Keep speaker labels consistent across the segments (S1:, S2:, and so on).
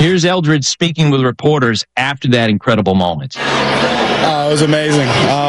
S1: Here's Eldridge speaking with reporters after that incredible moment.
S2: It was amazing.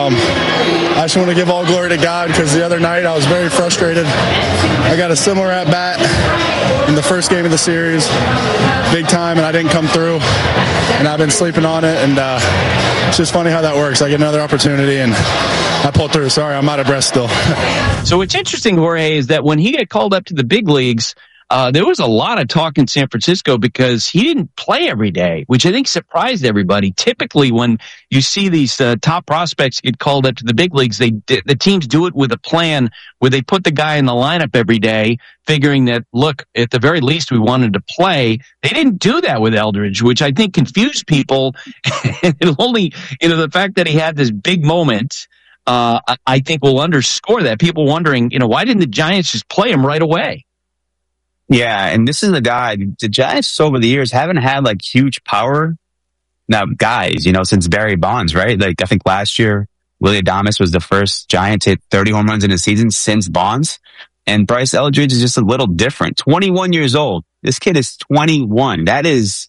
S2: I just want to give all glory to God because the other night I was very frustrated. I got a similar at-bat in the first game of the series, big time, and I didn't come through. And I've been sleeping on it, and it's just funny how that works. I get another opportunity, and I pulled through. Sorry, I'm out of breath still.
S1: So what's interesting, Jorge, is that when he got called up to the big leagues, there was a lot of talk in San Francisco because he didn't play every day, which I think surprised everybody. Typically, when you see these top prospects get called up to the big leagues, the teams do it with a plan where they put the guy in the lineup every day, figuring that, look, at the very least, we wanted to play. They didn't do that with Eldridge, which I think confused people. And only, the fact that he had this big moment, I think will underscore that. People wondering, why didn't the Giants just play him right away?
S3: Yeah, and this is the guy. The Giants over the years haven't had like huge power guys, since Barry Bonds, right? Like I think last year, Willie Adames was the first Giant to hit 30 home runs in a season since Bonds. And Bryce Eldridge is just a little different. 21 years old. This kid is 21. That is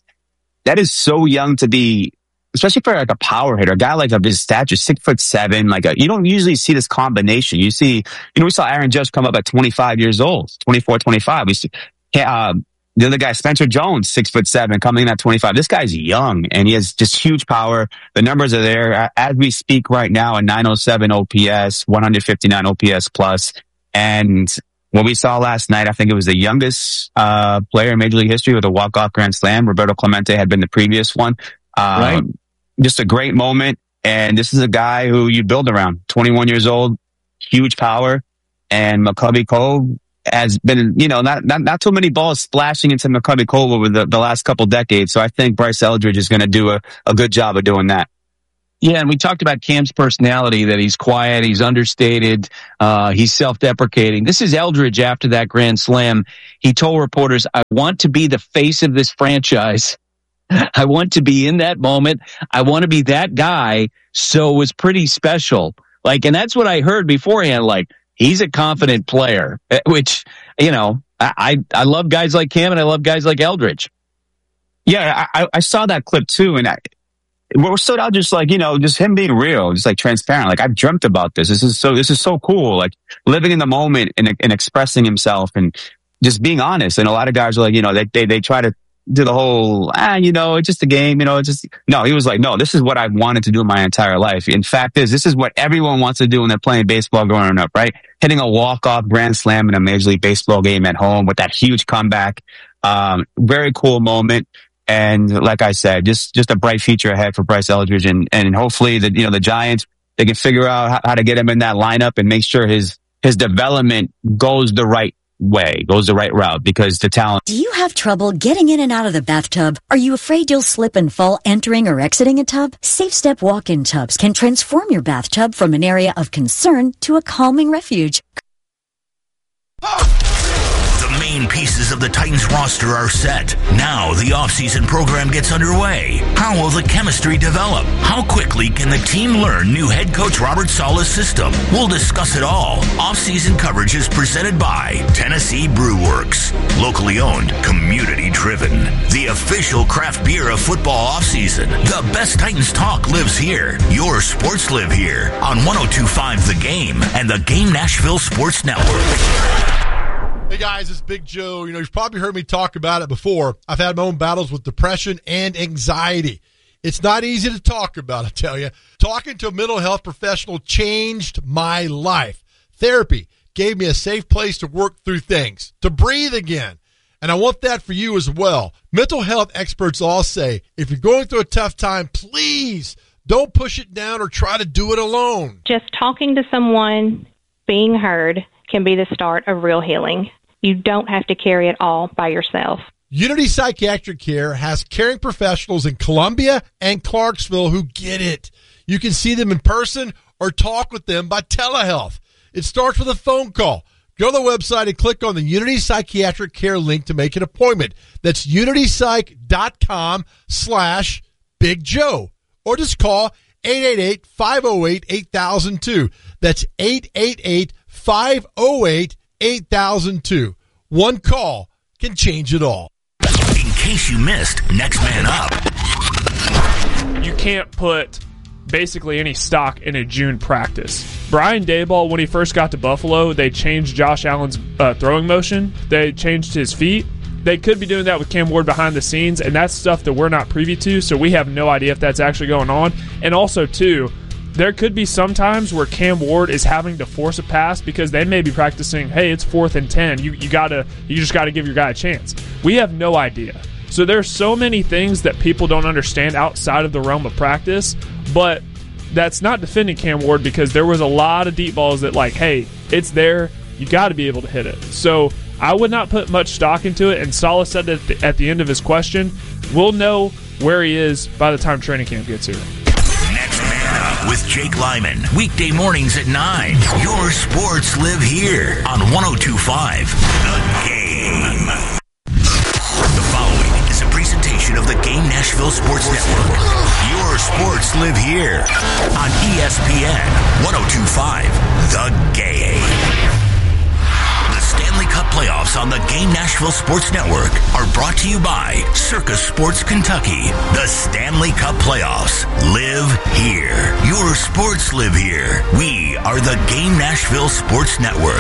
S3: so young to be, especially for like a power hitter, a guy like of his stature, 6'7", you don't usually see this combination. You see, we saw Aaron Judge come up at 25 years old, 24, 25. We see, the other guy, Spencer Jones, 6'7", coming in at 25. This guy's young and he has just huge power. The numbers are there as we speak right now, a 907 OPS, 159 OPS plus. And what we saw last night, I think it was the youngest player in Major League history with a walk-off grand slam. Roberto Clemente had been the previous one.
S1: Right.
S3: Just a great moment. And this is a guy who you build around. 21 years old, huge power. And McCovey Cove has been, not too many balls splashing into McCovey Cove over the last couple decades. So I think Bryce Eldridge is going to do a good job of doing that.
S1: Yeah, and we talked about Cam's personality, that he's quiet, he's understated, he's self-deprecating. This is Eldridge after that grand slam. He told reporters, I want to be the face of this franchise. I want to be in that moment. I want to be that guy. So it was pretty special. And that's what I heard beforehand. He's a confident player, which, I love guys like Cam and I love guys like Eldridge.
S3: Yeah, I saw that clip too. And what stood out just just him being real, just transparent. I've dreamt about this. This is so cool. Living in the moment and expressing himself and just being honest. And a lot of guys are they try to do the whole, it's just a game, no, he was no, this is what I've wanted to do my entire life. In fact, this is what everyone wants to do when they're playing baseball growing up, right? Hitting a walk-off grand slam in a Major League Baseball game at home with that huge comeback. Very cool moment. And like I said, just a bright future ahead for Bryce Eldridge and hopefully the Giants, they can figure out how to get him in that lineup and make sure his development goes the right route because the talent.
S4: Do you have trouble getting in and out of the bathtub? Are you afraid you'll slip and fall entering or exiting a tub? Safe Step walk-in tubs can transform your bathtub from an area of concern to a calming refuge.
S5: The main pieces of the Titans roster are set. Now the offseason program gets underway. How will the chemistry develop? How quickly can the team learn new head coach Robert Saleh's system? We'll discuss it all. Offseason coverage is presented by Tennessee Brew Works. Locally owned, community driven. The official craft beer of football offseason. The best Titans talk lives here. Your sports live here on 102.5 The Game and the Game Nashville Sports Network.
S6: Hey guys, it's Big Joe. You've probably heard me talk about it before. I've had my own battles with depression and anxiety. It's not easy to talk about, I tell you. Talking to a mental health professional changed my life. Therapy gave me a safe place to work through things, to breathe again. And I want that for you as well. Mental health experts all say, if you're going through a tough time, please don't push it down or try to do it alone.
S7: Just talking to someone, being heard, can be the start of real healing. You don't have to carry it all by yourself.
S6: Unity Psychiatric Care has caring professionals in Columbia and Clarksville who get it. You can see them in person or talk with them by telehealth. It starts with a phone call. Go to the website and click on the Unity Psychiatric Care link to make an appointment. That's unitypsych.com/Big Joe. Or just call 888-508-8002. That's 888-508-8002. One call can change it all.
S5: In case you missed Next Man Up.
S8: You can't put basically any stock in a June practice. Brian Daboll, when he first got to Buffalo, they changed Josh Allen's throwing motion. They changed his feet. They could be doing that with Cam Ward behind the scenes, and that's stuff that we're not privy to, so we have no idea if that's actually going on. And also, too, there could be some times where Cam Ward is having to force a pass because they may be practicing, hey, it's 4th and 10. You just got to give your guy a chance. We have no idea. So there's so many things that people don't understand outside of the realm of practice, but that's not defending Cam Ward because there was a lot of deep balls that, like, hey, it's there. You got to be able to hit it. So I would not put much stock into it, and Saleh said that at the end of his question, we'll know where he is by the time training camp gets here.
S5: Next Man Up with Jake Lyman. Weekday mornings at 9. Your sports live here on 102.5 The Game. The following is a presentation of the Game Nashville Sports Network. Your sports live here on ESPN 102.5 The Game. Stanley Cup playoffs on the Game Nashville Sports Network are brought to you by Circus Sports Kentucky. The Stanley Cup playoffs live here. Your sports live here. We are the Game Nashville Sports Network.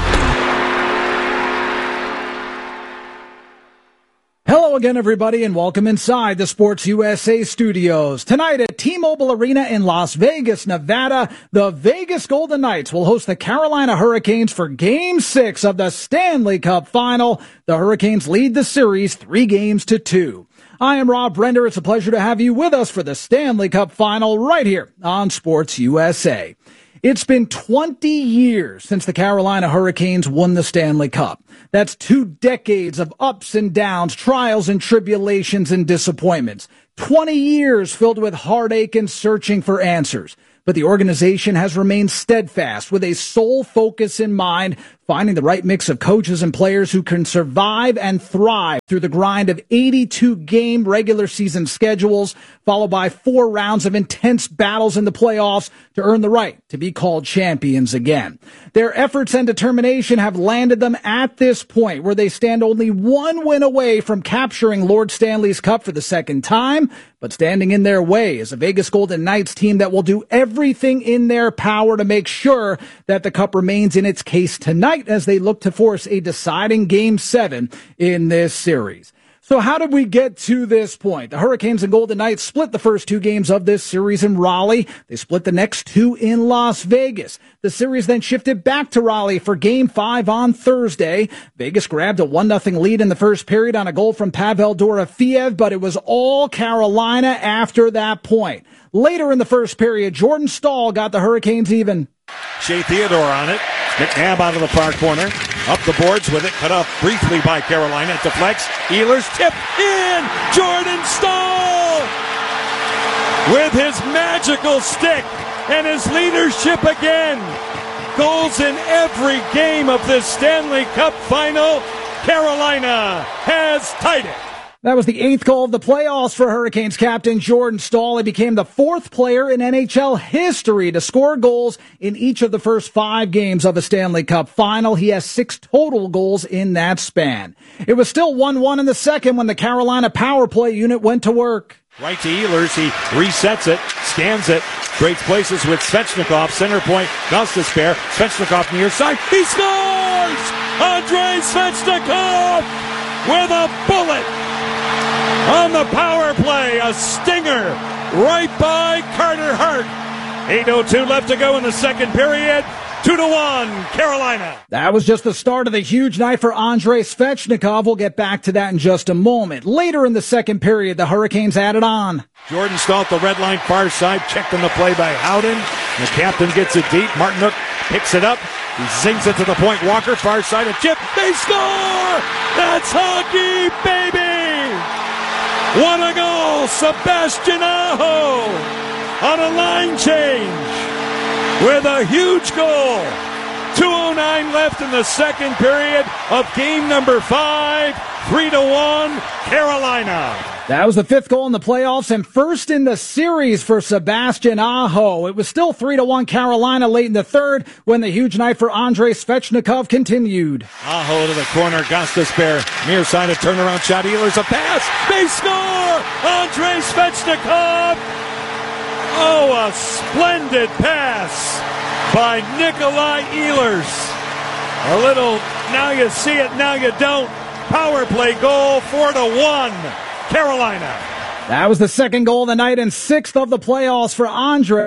S9: Hello again, everybody, and welcome inside the Sports USA studios. Tonight at T-Mobile Arena in Las Vegas, Nevada, the Vegas Golden Knights will host the Carolina Hurricanes for Game 6 of the Stanley Cup Final. The Hurricanes lead the series 3-2. I am Rob Brender. It's a pleasure to have you with us for the Stanley Cup Final right here on Sports USA. It's been 20 years since the Carolina Hurricanes won the Stanley Cup. That's 2 decades of ups and downs, trials and tribulations and disappointments. 20 years filled with heartache and searching for answers. But the organization has remained steadfast with a sole focus in mind, finding the right mix of coaches and players who can survive and thrive through the grind of 82-game regular season schedules, followed by 4 rounds of intense battles in the playoffs to earn the right to be called champions again. Their efforts and determination have landed them at this point where they stand only 1 win away from capturing Lord Stanley's Cup for the second time, but standing in their way is a Vegas Golden Knights team that will do everything in their power to make sure that the Cup remains in its case tonight as they look to force a deciding Game 7 in this series. So how did we get to this point? The Hurricanes and Golden Knights split the first 2 games of this series in Raleigh. They split the next 2 in Las Vegas. The series then shifted back to Raleigh for Game 5 on Thursday. Vegas grabbed a 1-0 lead in the first period on a goal from Pavel Dorofeev, but it was all Carolina after that point. Later in the first period, Jordan Staal got the Hurricanes even.
S10: Shea Theodore on it. McNabb out of the far corner. Up the boards with it. Cut off briefly by Carolina. It deflects. Ehlers tip in. Jordan Staal with his magical stick and his leadership again. Goals in every game of this Stanley Cup final. Carolina has tied it.
S9: That was the 8th goal of the playoffs for Hurricanes captain Jordan Staal. He became the 4th player in NHL history to score goals in each of the first 5 games of a Stanley Cup final. He has 6 total goals in that span. It was still 1-1 in the second when the Carolina power play unit went to work.
S10: Right to Ehlers. He resets it, scans it, trades places with Svechnikov. Center point, Gostisbehere. Svechnikov near side. He scores! Andrei Svechnikov with a bullet on the power play, a stinger right by Carter Hart. 8:02 left to go in the second period. 2-1, Carolina.
S9: That was just the start of the huge night for Andrei Svechnikov. We'll get back to that in just a moment. Later in the second period, the Hurricanes added on.
S10: Jordan Staal at the red line, far side, checked on the play by Howden. The captain gets it deep. Martinook picks it up. He zings it to the point. Walker, far side, a chip. They score! That's hockey, baby! What a goal! Sebastian Aho on a line change with a huge goal. 2:09 left in the second period of game number 5. 3-1, Carolina.
S9: That was the 5th goal in the playoffs and first in the series for Sebastian Aho. It was still 3-1 Carolina late in the third when the huge night for Andrei Svechnikov continued.
S10: Aho to the corner, Gostisbehere, near side, a turnaround shot, Ehlers a pass, they score! Andrei Svechnikov! Oh, a splendid pass by Nikolai Ehlers. A little, now you see it, now you don't. Power play goal, 4-1. Carolina.
S9: That was the 2nd goal of the night and 6th of the playoffs for Andre.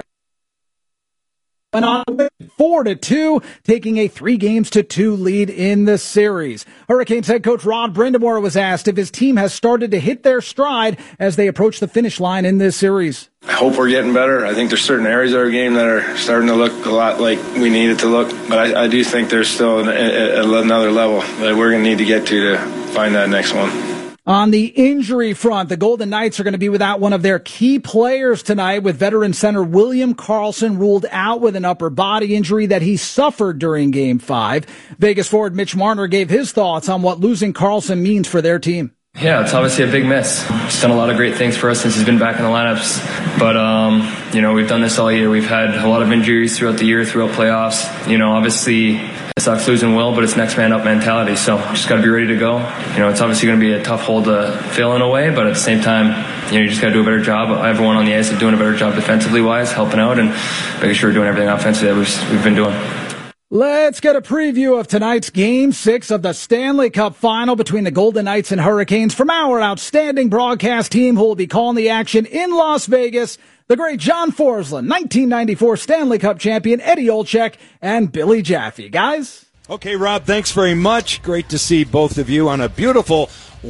S9: Went on 4-2, taking a 3-2 lead in the series. Hurricanes head coach Rod Brind'Amour was asked if his team has started to hit their stride as they approach the finish line in this series.
S11: I hope we're getting better. I think there's certain areas of our game that are starting to look a lot like we need it to look. But I do think there's still another level that we're going to need to get to find that next one.
S9: On the injury front, the Golden Knights are going to be without one of their key players tonight, with veteran center William Karlsson ruled out with an upper body injury that he suffered during Game 5. Vegas forward Mitch Marner gave his thoughts on what losing Karlsson means for their team.
S12: Yeah, it's obviously a big miss. He's done a lot of great things for us since he's been back in the lineups. But, we've done this all year. We've had a lot of injuries throughout the year, throughout playoffs. Obviously it sucks losing Will, but it's next man up mentality. So just got to be ready to go. It's obviously going to be a tough hole to fill in a way, but at the same time, you just got to do a better job. Everyone on the ice is doing a better job defensively wise, helping out and making sure we're doing everything offensively that we've been doing.
S9: Let's get a preview of tonight's Game 6 of the Stanley Cup Final between the Golden Knights and Hurricanes from our outstanding broadcast team who will be calling the action in Las Vegas. The great John Forslund, 1994 Stanley Cup champion Eddie Olczyk, and Billy Jaffe. Guys?
S10: Okay, Rob, thanks very much. Great to see both of you on a beautiful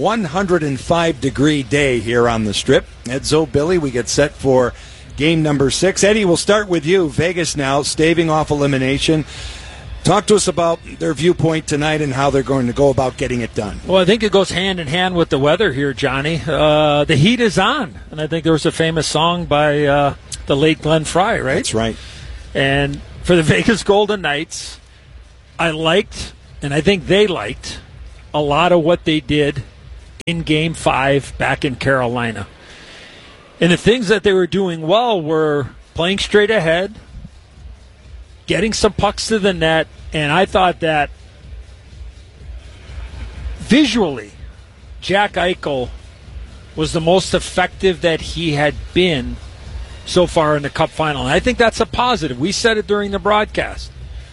S10: 105-degree day here on the Strip. Edzo, Billy, we get set for game number 6. Eddie, we'll start with you. Vegas now, staving off elimination. Talk to us about their viewpoint tonight and how they're going to go about getting it done.
S13: Well, I think it goes hand in hand with the weather here, Johnny. The heat is on. And I think there was a famous song by the late Glenn Frey, right?
S10: That's right.
S13: And for the Vegas Golden Knights, I liked, and I think they liked, a lot of what they did in Game 5 back in Carolina. And the things that they were doing well were playing straight ahead, getting some pucks to the net, and I thought that visually, Jack Eichel was the most effective that he had been so far in the Cup Final. And I think that's a positive. We said it during the broadcast.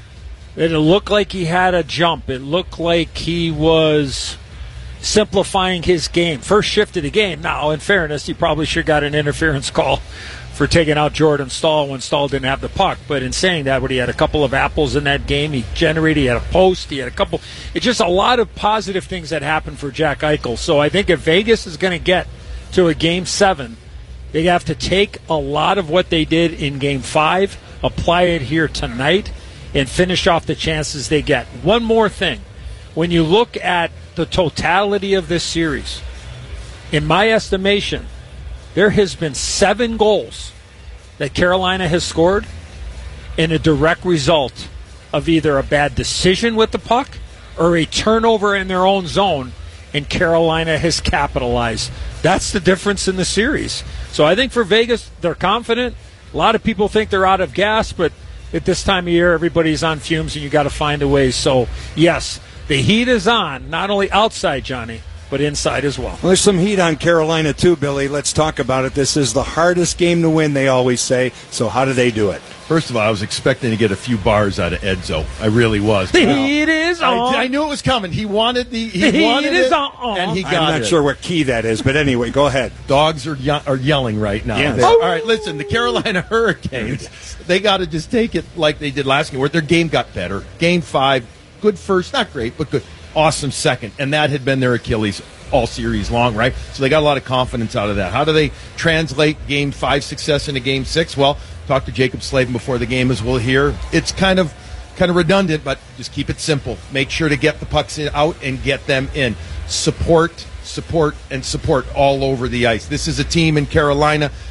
S13: It looked like he had a jump. It looked like he was simplifying his game. First shift of the game. Now, in fairness, he probably should have got an interference call for taking out Jordan Staal when Staal didn't have the puck. But in saying that, he had a couple of apples in that game. He generated, he had a post, he had a couple. It's just a lot of positive things that happened for Jack Eichel. So I think if Vegas is going to get to a Game 7, they have to take a lot of what they did in Game 5, apply it here tonight, and finish off the chances they get. One more thing. When you look at the totality of this series, in my estimation, there has been 7 goals that Carolina has scored in a direct result of either a bad decision with the puck or a turnover in their own zone, and Carolina has capitalized. That's the difference in the series. So I think for Vegas, they're confident. A lot of people think they're out of gas, but at this time of year, everybody's on fumes, and you got to find a way. So, yes, the heat is on, not only outside, Johnny, but inside as well.
S10: Well, there's some heat on Carolina too, Billy. Let's talk about it. This is the hardest game to win, they always say. So how do they do it?
S6: First of all, I was expecting to get a few bars out of Edzo. I really was.
S13: The heat is on.
S6: I knew it was coming. He wanted the
S13: heat is on,
S6: and he got it.
S10: I'm not sure what key that is, but anyway, go ahead.
S6: Dogs are yelling right now.
S10: Yes.
S6: All right, listen, the Carolina Hurricanes, they got to just take it like they did last game, where their game got better. Game 5, good first, not great, but good. Awesome second, and that had been their Achilles all series long, right? So they got a lot of confidence out of that. How do they translate Game 5 success into Game 6? Well, talk to Jacob Slavin before the game, as we'll hear. It's kind of redundant, but just keep it simple. Make sure to get the pucks out and get them in. Support, and support all over the ice. This is a team in Carolina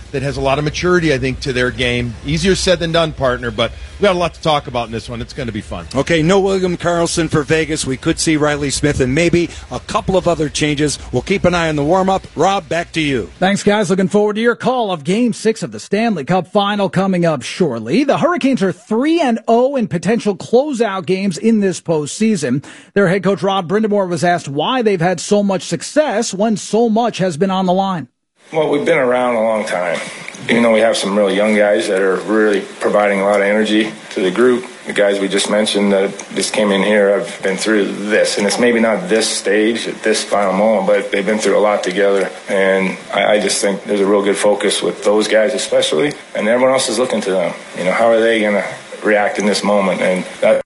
S14: that has a lot of maturity, I think, to their game. Easier said than done, partner, but we got a lot to talk about in this one. It's going to be fun.
S10: Okay, no William Karlsson for Vegas. We could see Riley Smith and maybe a couple of other changes. We'll keep an eye on the warm-up. Rob, back to you.
S9: Thanks, guys. Looking forward to your call of Game 6 of the Stanley Cup Final coming up shortly. The Hurricanes are 3-0 in potential closeout games in this postseason. Their head coach Rod Brind'Amour was asked why they've had so much success when so much has been on the line.
S11: Well, we've been around a long time. You know, we have some really young guys that are really providing a lot of energy to the group. The guys we just mentioned that just came in here have been through this, and it's maybe not this stage at this final moment, but they've been through a lot together. And I just think there's a real good focus with those guys especially, and everyone else is looking to them. You know, how are they going to react in this moment? And that.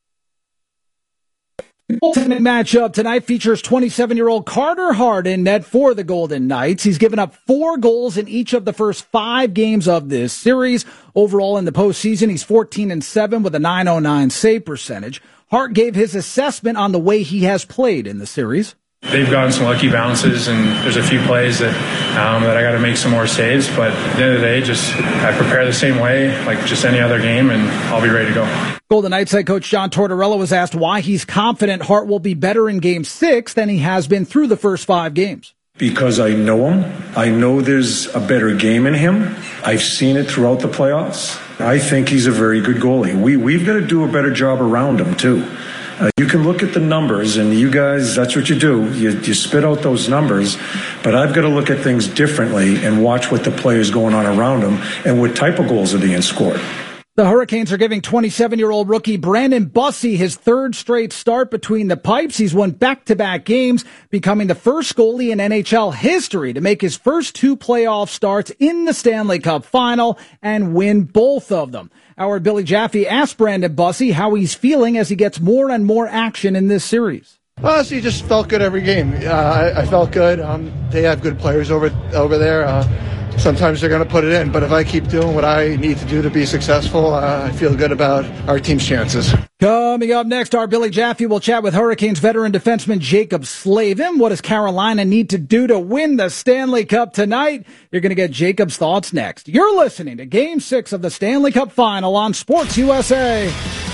S9: The ultimate matchup tonight features 27-year-old Carter Hart in net for the Golden Knights. He's given up 4 goals in each of the first 5 games of this series. Overall in the postseason, he's 14-7 with a .909 save percentage. Hart gave his assessment on the way he has played in the series.
S15: They've gotten some lucky bounces, and there's a few plays that I got to make some more saves. But at the end of the day, I prepare the same way, like just any other game, and I'll be ready to go.
S9: Golden Knights head coach John Tortorella was asked why he's confident Hart will be better in Game 6 than he has been through the first 5 games.
S16: Because I know him. I know there's a better game in him. I've seen it throughout the playoffs. I think he's a very good goalie. We've got to do a better job around him, too. You can look at the numbers, and you guys, that's what you do. You spit out those numbers, but I've got to look at things differently and watch what the play is going on around him and what type of goals are being scored.
S9: The Hurricanes are giving 27-year-old rookie Brandon Bussi his 3rd straight start between the pipes. He's won back-to-back games, becoming the first goalie in NHL history to make his first 2 playoff starts in the Stanley Cup Final and win both of them. Our Billy Jaffe asked Brandon Bussi how he's feeling as he gets more and more action in this series.
S2: Honestly, just felt good every game. I felt good. They have good players over there. Sometimes they're going to put it in, but if I keep doing what I need to do to be successful, I feel good about our team's chances.
S9: Coming up next, our Billy Jaffe will chat with Hurricanes veteran defenseman Jacob Slavin. What does Carolina need to do to win the Stanley Cup tonight? You're going to get Jacob's thoughts next. You're listening to Game 6 of the Stanley Cup Final on Sports USA.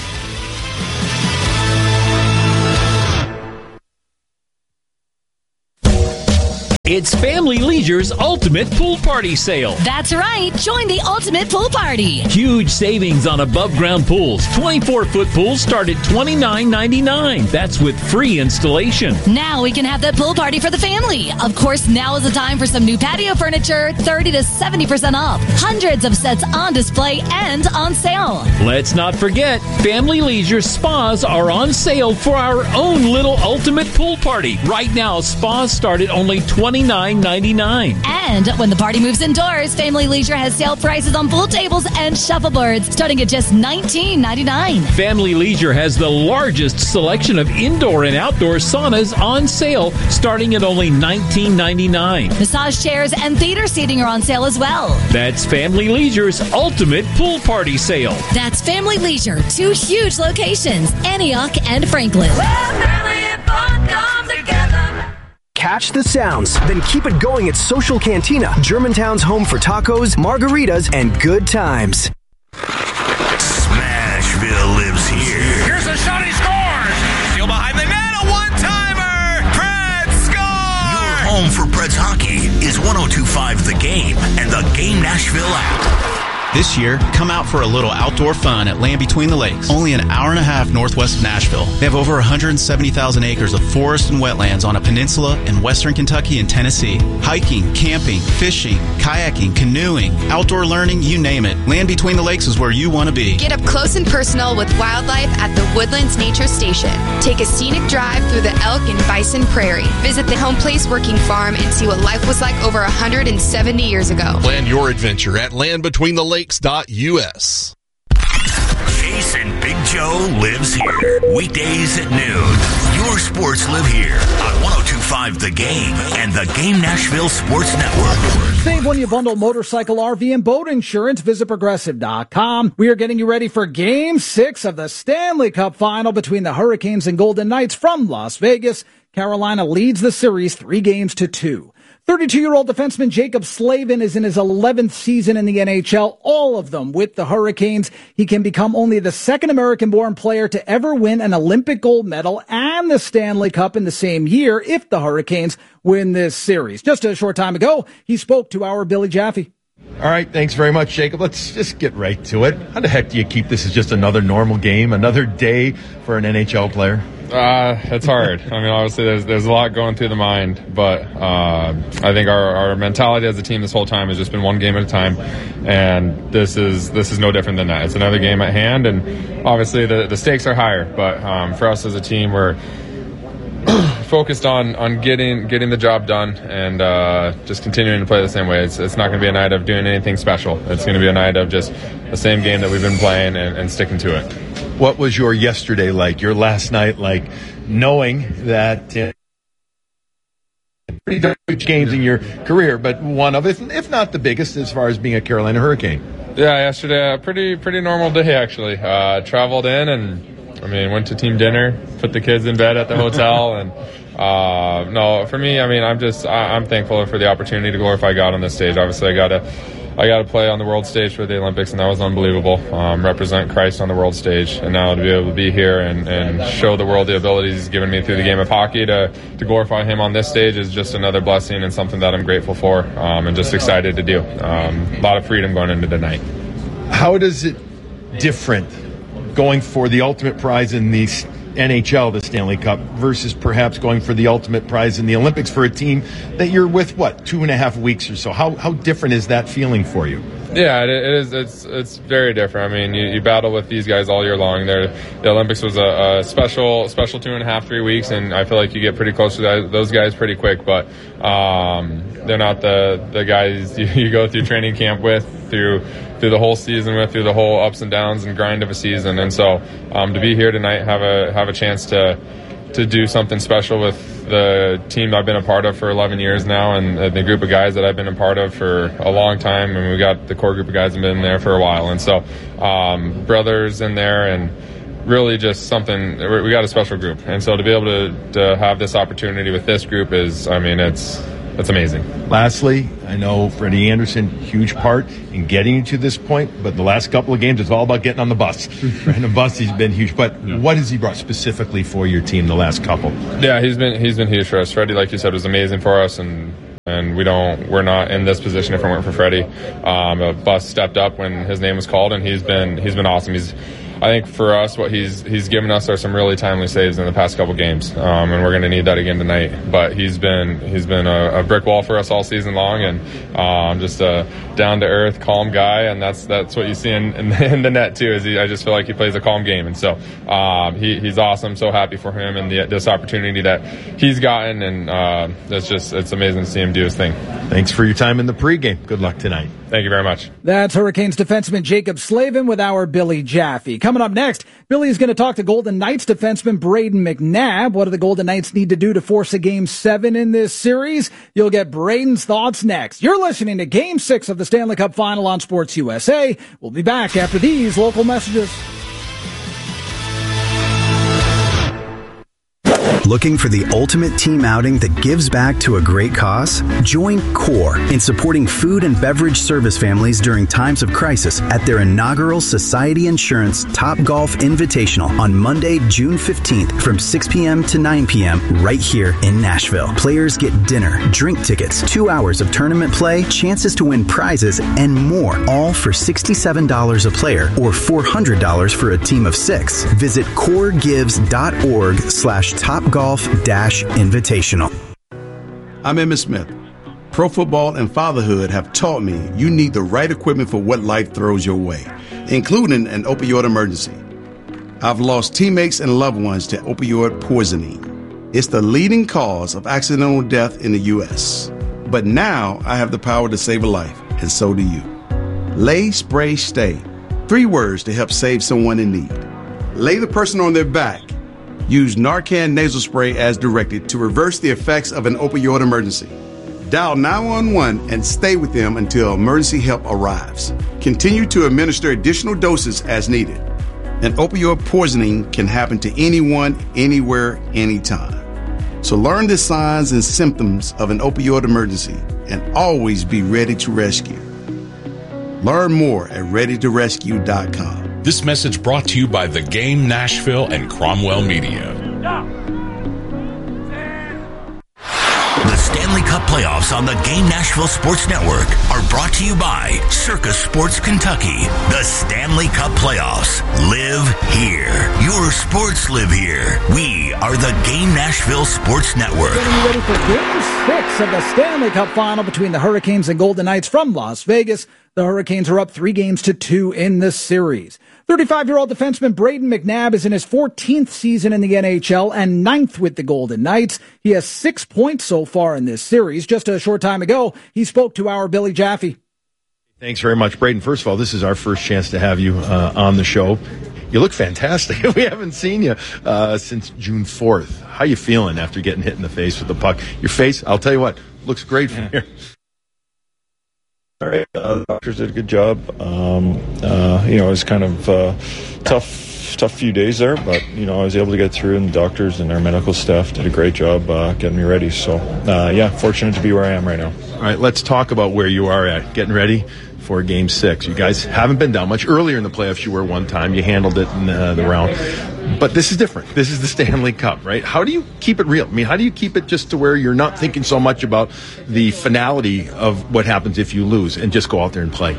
S17: It's Family Leisure's Ultimate Pool Party Sale.
S18: That's right. Join the Ultimate Pool Party.
S17: Huge savings on above-ground pools. 24-foot pools start at $29.99. That's with free installation.
S18: Now we can have that pool party for the family. Of course, now is the time for some new patio furniture, 30 to 70% off. Hundreds of sets on display and on sale.
S17: Let's not forget, Family Leisure spas are on sale for our own little Ultimate Pool Party. Right now, spas start at only $29.99.
S18: And when the party moves indoors, Family Leisure has sale prices on pool tables and shuffleboards starting at just $19.99.
S17: Family Leisure has the largest selection of indoor and outdoor saunas on sale starting at only $19.99.
S18: Massage chairs and theater seating are on sale as well.
S17: That's Family Leisure's Ultimate Pool Party Sale.
S18: That's Family Leisure, 2 huge locations, Antioch and Franklin.
S19: Catch the sounds, then keep it going at Social Cantina, Germantown's home for tacos, margaritas, and good times.
S5: Smashville lives here.
S20: Here's a shot, he scores! Steal behind the net, a one-timer! Preds score!
S5: Your home for Preds hockey is 102.5 The Game and the Game Nashville app.
S21: This year, come out for a little outdoor fun at Land Between the Lakes, only an hour and a half northwest of Nashville. They have over 170,000 acres of forest and wetlands on a peninsula in western Kentucky and Tennessee. Hiking, camping, fishing, kayaking, canoeing, outdoor learning, you name it. Land Between the Lakes is where you want to be.
S22: Get up close and personal with wildlife at the Woodlands Nature Station. Take a scenic drive through the elk and bison prairie. Visit the Home Place Working Farm and see what life was like over 170 years ago.
S23: Plan your adventure at landbetweenthelakes.us.
S5: Jason Big Joe lives here. Weekdays at noon. Your sports live here on 102.5 The Game and the Game Nashville Sports Network.
S9: Save when you bundle motorcycle, RV, and boat insurance. Visit Progressive.com. We are getting you ready for Game 6 of the Stanley Cup Final between the Hurricanes and Golden Knights from Las Vegas. Carolina leads the series 3-2. 32-year-old defenseman Jacob Slavin is in his 11th season in the NHL, all of them with the Hurricanes. He can become only the second American-born player to ever win an Olympic gold medal and the Stanley Cup in the same year if the Hurricanes win this series. Just a short time ago, he spoke to our Billy Jaffe.
S14: All right, thanks very much, Jacob. Let's just get right to it. How the heck do you keep this as just another normal game, another day for an NHL player?
S1: It's hard. I mean, obviously, there's a lot going through the mind, but I think our mentality as a team this whole time has just been one game at a time, and this is no different than that. It's another game at hand, and obviously the stakes are higher. But for us as a team, we're focused on getting the job done and just continuing to play the same way. It's not going to be a night of doing anything special. It's going to be a night of just the same game that we've been playing and sticking to it.
S14: What was your yesterday like, your last night like, knowing that pretty huge games in your career, but one of, if not the biggest, as far as being a Carolina Hurricane?
S1: Yeah, yesterday, pretty normal day, actually. Traveled in and, went to team dinner, put the kids in bed at the hotel, and no, for me, I'm thankful for the opportunity to glorify God on this stage. Obviously, I got to play on the world stage for the Olympics, and that was unbelievable. Represent Christ on the world stage, and now to be able to be here and show the world the abilities He's given me through the game of hockey to glorify Him on this stage is just another blessing and something that I'm grateful for and just excited to do. A lot of freedom going into tonight.
S14: How does it different going for the ultimate prize in the NHL, the Stanley Cup, versus perhaps going for the ultimate prize in the Olympics for a team that you're with, 2.5 weeks or so? How different is that feeling for you?
S1: Yeah, it is. It's very different. You battle with these guys all year long. The Olympics was a special 2.5, 3 weeks, and I feel like you get pretty close to those guys pretty quick. But they're not the guys you go through training camp with, through the whole season with, through the whole ups and downs and grind of a season. And so to be here tonight, have a chance to do something special with the team I've been a part of for 11 years now, and the group of guys that I've been a part of for a long time, and we got the core group of guys that have been there for a while. And so brothers in there, and really just something, we got a special group. And so to be able to have this opportunity with this group is, it's amazing.
S14: Lastly, I know Freddie Anderson, huge part in getting you to this point, but the last couple of games, it's all about getting on the bus. And the bus, he's been huge. But what has he brought specifically for your team the last couple?
S1: Yeah, he's been huge for us. Freddie, like you said, was amazing for us, and we're not in this position if it weren't for Freddie. A bus stepped up when his name was called, and he's been awesome. I think for us, what he's given us are some really timely saves in the past couple games, and we're going to need that again tonight. But he's been a brick wall for us all season long, and just a down to earth, calm guy, and that's what you see in the net too. I just feel like he plays a calm game, and so he's awesome. So happy for him and this opportunity that he's gotten, and it's amazing to see him do his thing.
S14: Thanks for your time in the pregame. Good luck tonight.
S1: Thank you very much.
S9: That's Hurricanes defenseman Jacob Slavin with our Billy Jaffe. Coming up next, Billy is going to talk to Golden Knights defenseman Braden McNabb. What do the Golden Knights need to do to force a Game 7 in this series? You'll get Braden's thoughts next. You're listening to Game 6 of the Stanley Cup Final on Sports USA. We'll be back after these local messages.
S3: Looking for the ultimate team outing that gives back to a great cause? Join CORE in supporting food and beverage service families during times of crisis at their inaugural Society Insurance Topgolf Invitational on Monday, June 15th from 6 p.m. to 9 p.m. right here in Nashville. Players get dinner, drink tickets, 2 hours of tournament play, chances to win prizes, and more, all for $67 a player or $400 for a team of 6. Visit coregives.org/topgolf-invitational.
S23: I'm Emmitt Smith. Pro football and fatherhood have taught me you need the right equipment for what life throws your way, including an opioid emergency. I've lost teammates and loved ones to opioid poisoning. It's the leading cause of accidental death in the U.S. But now I have the power to save a life, and so do you. Lay, Spray, Stay. 3 words to help save someone in need. Lay the person on their back. Use Narcan nasal spray as directed to reverse the effects of an opioid emergency. Dial 911 and stay with them until emergency help arrives. Continue to administer additional doses as needed. An opioid poisoning can happen to anyone, anywhere, anytime. So learn the signs and symptoms of an opioid emergency and always be ready to rescue. Learn more at readytorescue.com.
S4: This message brought to you by The Game Nashville and Cromwell Media.
S5: The Stanley Cup playoffs on the Game Nashville Sports Network are brought to you by Circus Sports Kentucky. The Stanley Cup playoffs live here. Your sports live here. We are the Game Nashville Sports Network.
S9: Getting you ready for Game 6 of the Stanley Cup final between the Hurricanes and Golden Knights from Las Vegas. The Hurricanes are up 3-2 in this series. 35-year-old defenseman Brayden McNabb is in his 14th season in the NHL and 9th with the Golden Knights. He has 6 points so far in this series. Just a short time ago, he spoke to our Billy Jaffe.
S14: Thanks very much, Brayden. First of all, this is our first chance to have you on the show. You look fantastic. We haven't seen you since June 4th. How you feeling after getting hit in the face with the puck? Your face, I'll tell you what, looks great from here.
S7: All right, the doctors did a good job. It was kind of tough few days there, but I was able to get through, and the doctors and our medical staff did a great job getting me ready. So, fortunate to be where I am right now.
S14: All right, let's talk about where you are at, getting ready for Game 6. You guys haven't been down much. Earlier in the playoffs, you were one time. You handled it in the round. But this is different. This is the Stanley Cup, right? How do you keep it real? I mean, how do you keep it just to where you're not thinking so much about the finality of what happens if you lose and just go out there and play?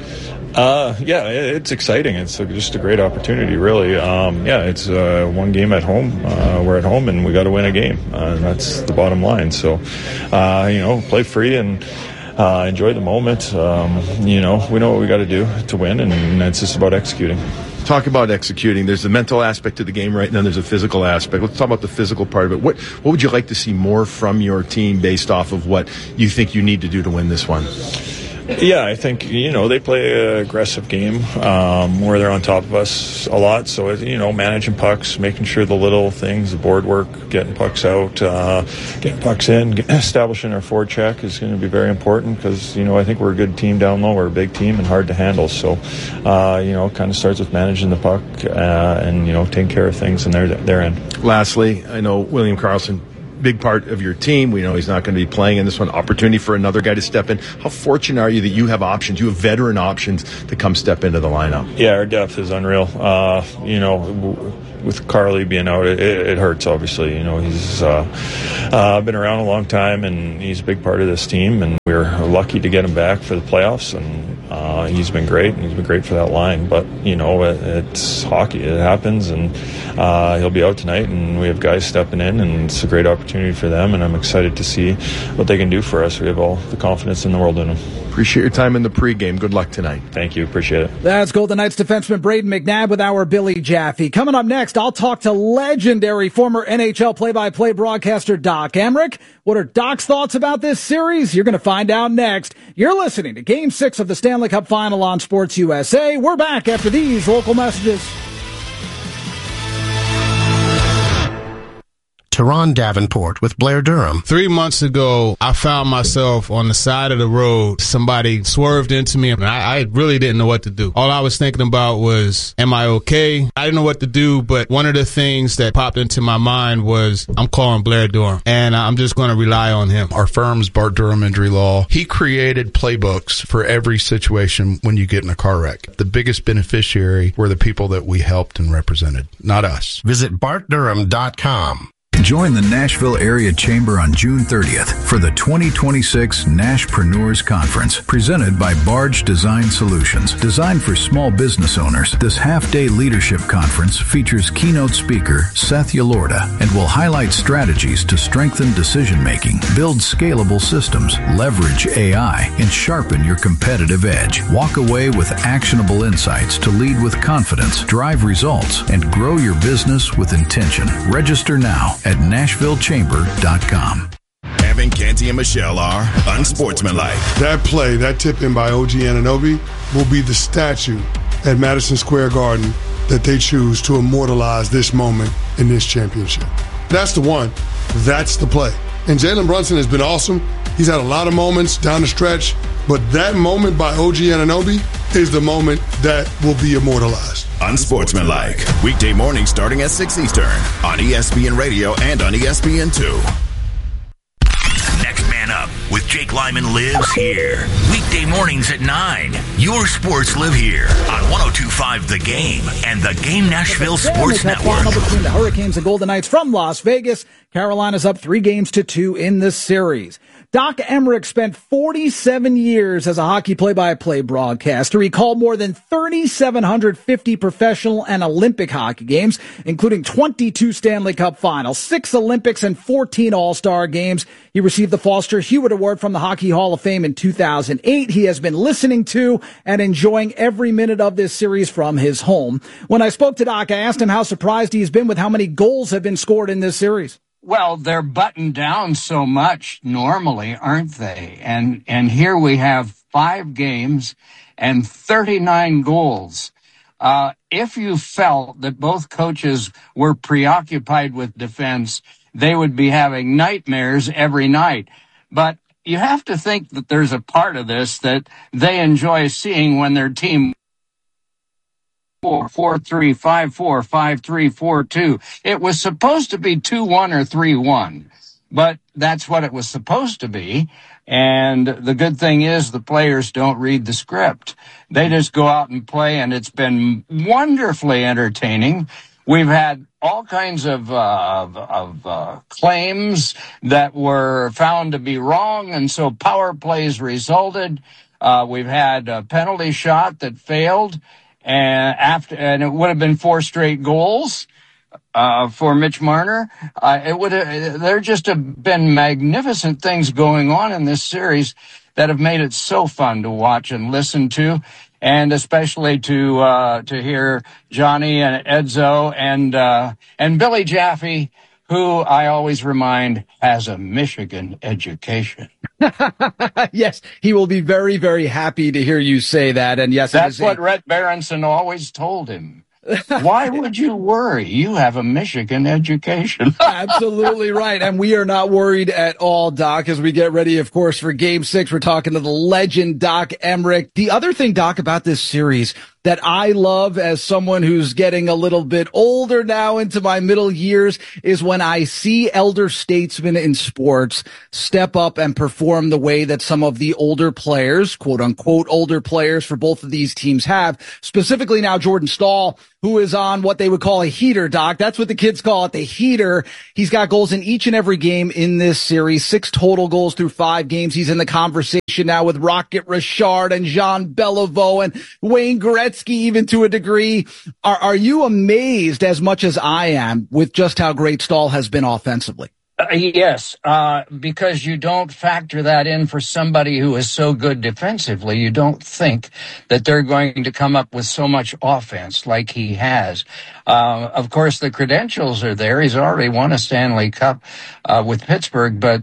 S7: It's exciting. It's just a great opportunity, really. It's one game at home. We're at home, and we got to win a game. That's the bottom line. So, play free and enjoy the moment. We know what we got to do to win, and it's just about executing.
S14: Talk about executing. There's the mental aspect to the game, right? And then there's a physical aspect. Let's talk about the physical part of it. What would you like to see more from your team based off of what you think you need to do to win this one?
S7: Yeah, I think, they play an aggressive game where they're on top of us a lot. So, managing pucks, making sure the little things, the board work, getting pucks out, getting pucks in, establishing our forward check is going to be very important because, I think we're a good team down low. We're a big team and hard to handle. So, it kind of starts with managing the puck and, taking care of things in their end.
S14: Lastly, I know William Karlsson, big part of your team. We know he's not going to be playing in this one. Opportunity for another guy to step in. How fortunate are you that you have options? You have veteran options to come step into the lineup.
S7: Yeah, our depth is unreal. With Carly being out, it hurts, obviously. He's been around a long time, and he's a big part of this team, and we're lucky to get him back for the playoffs, and he's been great, and he's been great for that line. But, it's hockey. It happens, and he'll be out tonight, and we have guys stepping in, and it's a great opportunity for them, and I'm excited to see what they can do for us. We have all the confidence in the world in them.
S14: Appreciate your time in the pregame. Good luck tonight.
S7: Thank you. Appreciate it.
S9: That's Golden Knights defenseman Brayden McNabb with our Billy Jaffe. Coming up next, I'll talk to legendary former NHL play-by-play broadcaster Doc Emrick. What are Doc's thoughts about this series? You're going to find out next. You're listening to Game 6 of the Stanley Cup Final on Sports USA. We're back after these local messages.
S8: Teron Davenport with Blair Durham.
S24: 3 months ago, I found myself on the side of the road. Somebody swerved into me, and I really didn't know what to do. All I was thinking about was, am I okay? I didn't know what to do, but one of the things that popped into my mind was, I'm calling Blair Durham, and I'm just going to rely on him.
S25: Our firm's Bart Durham Injury Law. He created playbooks for every situation when you get in a car wreck. The biggest beneficiary were the people that we helped and represented, not us.
S8: Visit bartdurham.com.
S26: Join the Nashville Area Chamber on June 30th for the 2026 Nashpreneurs Conference, presented by Barge Design Solutions. Designed for small business owners, this half-day leadership conference features keynote speaker Seth Yalorda and will highlight strategies to strengthen decision-making, build scalable systems, leverage AI, and sharpen your competitive edge. Walk away with actionable insights to lead with confidence, drive results, and grow your business with intention. Register now at NashvilleChamber.com.
S27: Evan, Canty, and Michelle are unsportsmanlike.
S28: That play, that tip in by OG Anunoby, will be the statue at Madison Square Garden that they choose to immortalize this moment in this championship. That's the one. That's the play. And Jalen Brunson has been awesome. He's had a lot of moments down the stretch, but that moment by OG Anunoby is the moment that will be immortalized.
S27: Unsportsmanlike. Weekday mornings starting at 6 Eastern on ESPN Radio and on ESPN2.
S5: with Jake Lyman lives here. Weekday mornings at 9. Your sports live here on 102.5 The Game and the Game Nashville Sports Network.
S9: Between the Hurricanes and Golden Knights from Las Vegas. Carolina's up 3-2 in this series. Doc Emmerich spent 47 years as a hockey play-by-play broadcaster. He called more than 3,750 professional and Olympic hockey games, including 22 Stanley Cup finals, 6 Olympics, and 14 All-Star games. He received the Foster Hewitt Award from the Hockey Hall of Fame in 2008. He has been listening to and enjoying every minute of this series from his home. When I spoke to Doc, I asked him how surprised he's been with how many goals have been scored in this series.
S2: Well, they're buttoned down so much normally, aren't they? And here we have 5 games and 39 goals. If you felt that both coaches were preoccupied with defense, they would be having nightmares every night. But you have to think that there's a part of this that they enjoy seeing when their team 4-3, 5-4, 5-3, 4-2. It was supposed to be 2-1 or 3-1, but that's what it was supposed to be. And the good thing is the players don't read the script. They just go out and play, and it's been wonderfully entertaining. We've had all kinds of claims that were found to be wrong, and so power plays resulted. We've had a penalty shot that failed. And it would have been 4 straight goals for Mitch Marner. There just have been magnificent things going on in this series that have made it so fun to watch and listen to, and especially to hear Johnny and Edzo and Billy Jaffe, who I always remind has a Michigan education.
S9: Yes, he will be very, very happy to hear you say that. And yes,
S2: that's what Rhett Berenson always told him. Why would you worry? You have a Michigan education.
S9: Absolutely right. And we are not worried at all, Doc, as we get ready, of course, for Game 6. We're talking to the legend, Doc Emmerich. The other thing, Doc, about this series that I love as someone who's getting a little bit older now into my middle years is when I see elder statesmen in sports step up and perform the way that some of the older players, quote unquote, older players for both of these teams have. Specifically now Jordan Staal, who is on what they would call a heater, Doc. That's what the kids call it, the heater. He's got goals in each and every game in this series, 6 total goals through 5 games. He's in the conversation now with Rocket Richard and Jean Beliveau and Wayne Gretzky, even to a degree. Are you amazed as much as I am with just how great Staal has been offensively?
S2: Yes, because you don't factor that in for somebody who is so good defensively. You don't think that they're going to come up with so much offense like he has. Of course, the credentials are there. He's already won a Stanley Cup with Pittsburgh, but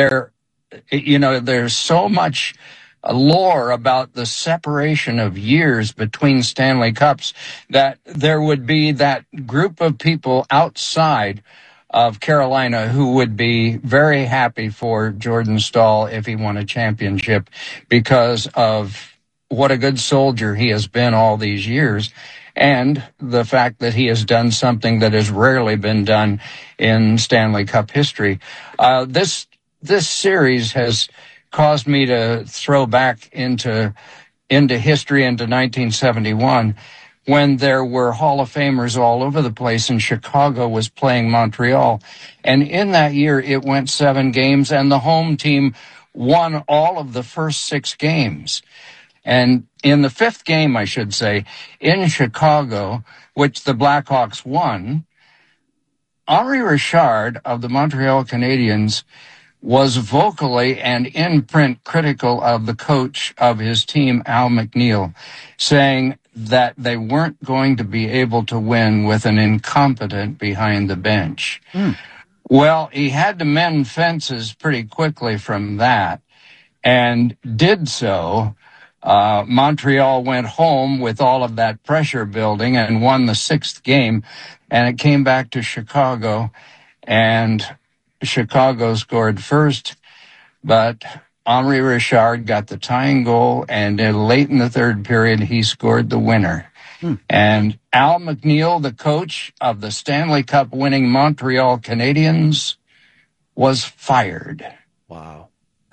S2: there's so much lore about the separation of years between Stanley Cups that there would be that group of people outside of Carolina who would be very happy for Jordan Staal if he won a championship because of what a good soldier he has been all these years, and the fact that he has done something that has rarely been done in Stanley Cup history. This series has caused me to throw back into history, into 1971, when there were Hall of Famers all over the place and Chicago was playing Montreal. And in that year, it went 7 games, and the home team won all of the first 6 games. And in the 5th game, I should say, in Chicago, which the Blackhawks won, Henri Richard of the Montreal Canadiens was vocally and in print critical of the coach of his team, Al McNeil, saying that they weren't going to be able to win with an incompetent behind the bench. Well, he had to mend fences pretty quickly from that, and did so. Montreal went home with all of that pressure building and won the 6th game, and it came back to Chicago, and Chicago scored first, but Henri Richard got the tying goal, and late in the 3rd period, he scored the winner. And Al McNeil, the coach of the Stanley Cup winning Montreal Canadiens, was fired.
S9: Wow.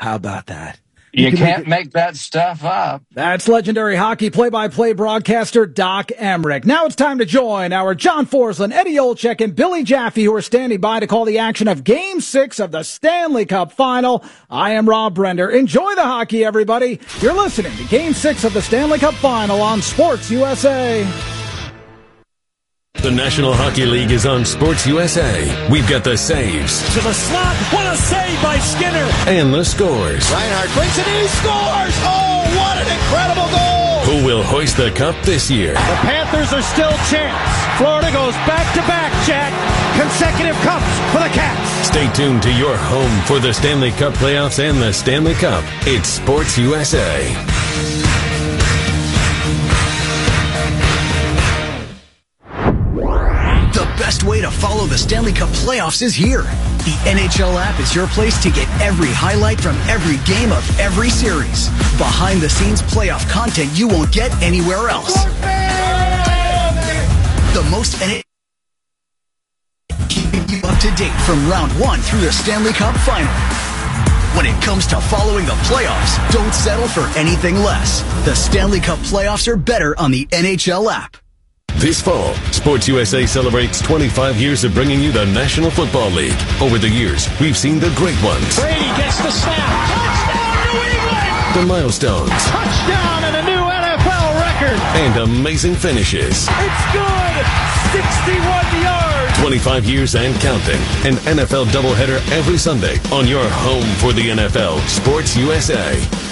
S9: How about that?
S2: You can't make that stuff up.
S9: That's legendary hockey play-by-play broadcaster Doc Emmerich. Now it's time to join our John Forslund, Eddie Olczyk, and Billy Jaffe, who are standing by to call the action of Game 6 of the Stanley Cup Final. I am Rob Brender. Enjoy the hockey, everybody. You're listening to Game 6 of the Stanley Cup Final on Sports USA.
S6: The National Hockey League is on Sports USA. We've got the saves.
S20: To the slot. What a save by Skinner.
S6: And the scores.
S20: Reinhart brings it in. He scores. Oh, what an incredible goal.
S6: Who will hoist the cup this year?
S20: The Panthers are still champs. Florida goes back-to-back, Jack. Consecutive cups for the Cats.
S6: Stay tuned to your home for the Stanley Cup playoffs and the Stanley Cup. It's Sports USA.
S19: The best way to follow the Stanley Cup playoffs is here. The NHL app is your place to get every highlight from every game of every series. Behind-the-scenes playoff content you won't get anywhere else. The most NHL keeping you up to date from round 1 through the Stanley Cup Final. When it comes to following the playoffs, don't settle for anything less. The Stanley Cup playoffs are better on the NHL app.
S6: This fall, Sports USA celebrates 25 years of bringing you the National Football League. Over the years, we've seen the great ones.
S20: Brady gets the snap. Touchdown, New England!
S6: The milestones.
S20: Touchdown and a new NFL record.
S6: And amazing finishes.
S20: It's good. 61 yards.
S6: 25 years and counting. An NFL doubleheader every Sunday on your home for the NFL, Sports USA.